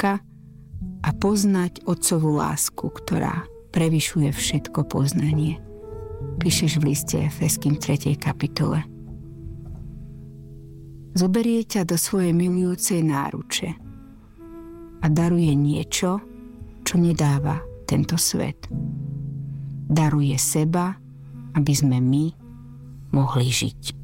človeka a poznať otcovú lásku, ktorá prevyšuje všetko poznanie. Píšeš v liste Efeským 3. kapitole. Zoberie ťa do svojej milujúcej náruče a daruje niečo, čo nedáva tento svet. Daruje seba, aby sme my mohli žiť.